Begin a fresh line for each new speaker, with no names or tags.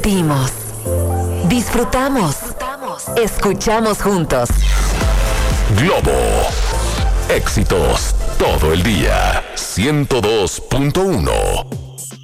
Dimos. Disfrutamos. Escuchamos juntos.
Globo. Éxitos todo el día. 102.1.